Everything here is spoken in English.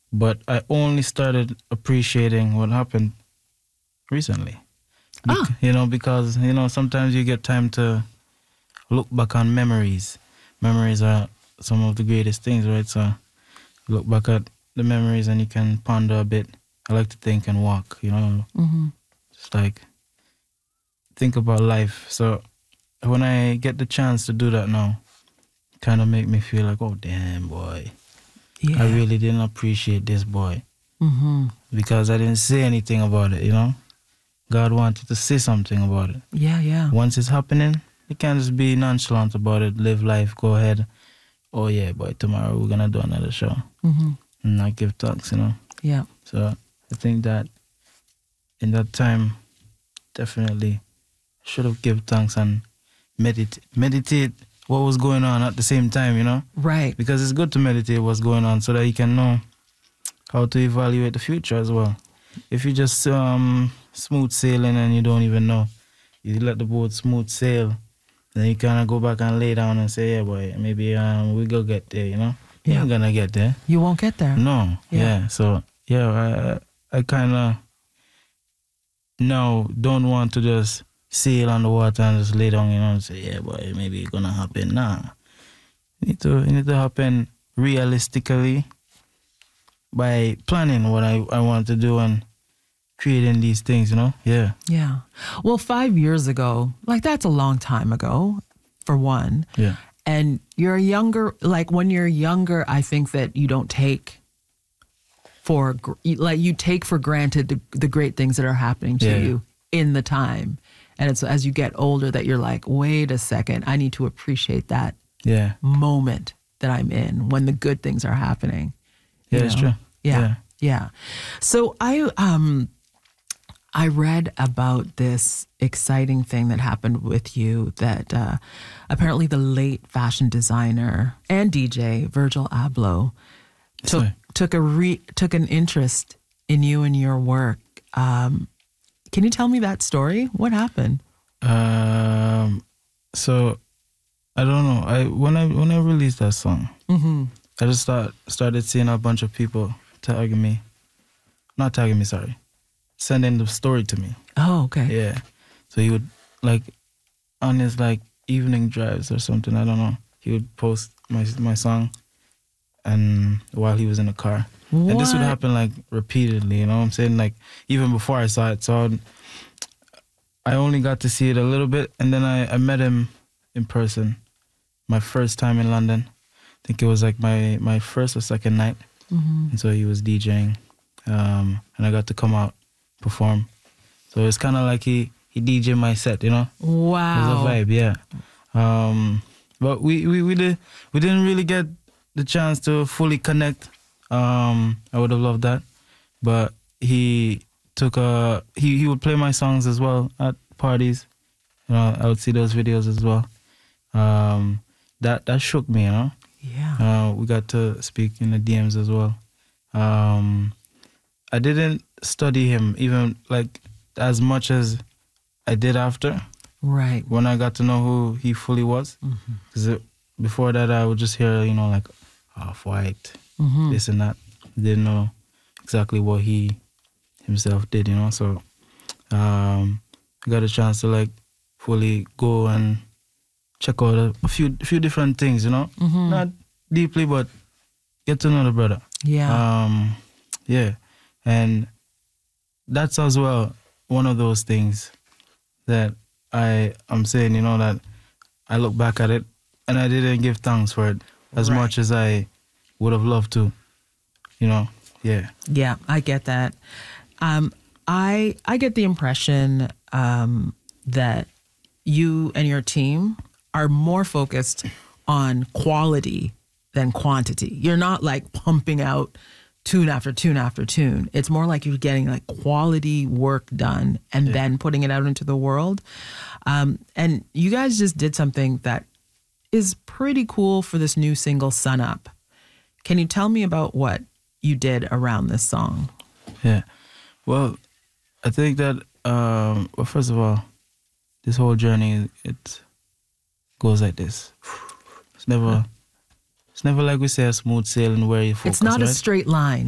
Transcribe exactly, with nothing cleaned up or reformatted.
but I only started appreciating what happened recently. Bec- Ah. You know, because, you know, sometimes you get time to look back on memories. Memories are some of the greatest things, right? So look back at the memories and you can ponder a bit. I like to think and walk, you know, Mm-hmm. just like think about life. So when I get the chance to do that now, kind of make me feel like, oh, damn, boy. Yeah. I really didn't appreciate this boy Mm-hmm. because I didn't say anything about it, you know? God wanted to say something about it. Yeah, yeah. Once it's happening, you can't just be nonchalant about it, live life, go ahead. Oh, yeah, boy, tomorrow we're going to do another show. Mm-hmm. And not give thanks, you know? Yeah. So I think that in that time, definitely should have given thanks and medit- meditate what was going on at the same time, you know? Right. Because it's good to meditate what's going on so that you can know how to evaluate the future as well. If you just um, smooth sailing and you don't even know, you let the boat smooth sail, then you kind of go back and lay down and say, yeah, boy, maybe um, we go get there, you know? You Yeah. ain't gonna get there. You won't get there. No, Yeah. yeah. So, yeah, I, I kind of now don't want to just sail on the water and just lay down, you know, and say, yeah, boy, maybe it's gonna happen. Nah. It need to, it need to happen realistically by planning what I, I want to do and creating these things, you know? Yeah. Yeah. Well, five years ago, like that's a long time ago, for one. Yeah. And you're younger, like when you're younger, I think that you don't take for, gr- like you take for granted the, the great things that are happening to Yeah. you in the time. And it's as you get older that you're like, wait a second, I need to appreciate that Yeah. moment that I'm in when the good things are happening. Yeah, you it's know? true. Yeah, Yeah. yeah. So I um I read about this exciting thing that happened with you that uh, apparently the late fashion designer and D J Virgil Abloh Yes, took sir. took a re, took an interest in you and your work. Um, can you tell me that story? What happened? Um, so I don't know. I when I when I released that song, Mm-hmm. I just start, started seeing a bunch of people tagging me, not tagging me, sorry, sending the story to me. Oh, okay. Yeah. So he would, like, on his, like, evening drives or something, I don't know, he would post my my song and while he was in the car. What? And this would happen, like, repeatedly, you know what I'm saying? Like, even before I saw it. So I'd, I only got to see it a little bit, and then I, I met him in person my first time in London. I think it was, like, my, my first or second night. Mm-hmm. And so he was DJing, um, and I got to come out, perform. So it's kind of like he, he D J'd my set, you know? Wow. It was a vibe, yeah. Um, but we, we, we, did, we didn't really get the chance to fully connect. Um, I would have loved that. But he took a, he, he would play my songs as well at parties. You know, I would see those videos as well. Um, that, that shook me, you know? Yeah. Uh, we got to speak in the D Ms as well. Um, I didn't study him even like as much as I did after Right. when I got to know who he fully was. Because before that, I would just hear, you know, like Off-White, Mm-hmm. this and that. Didn't know exactly what he himself did, you know. So um, I got a chance to like fully go and check out a, a few few different things, you know. Mm-hmm. Not deeply, but get to know the brother. Yeah. Um, yeah, and that's as well one of those things that I am saying, you know, that I look back at it and I didn't give thanks for it as Right. much as I would have loved to, you know. Yeah. Yeah, I get that. Um, I I get the impression um, that you and your team are more focused on quality than quantity. You're not like pumping out tune after tune after tune. It's more like you're getting like quality work done and Yeah. then putting it out into the world. Um, and you guys just did something that is pretty cool for this new single, Sun Up. Can you tell me about what you did around this song? Yeah. Well, I think that, um, well, first of all, this whole journey, it goes like this. It's never, it's never like we say a smooth sailing where you focus, It's not a right? straight line.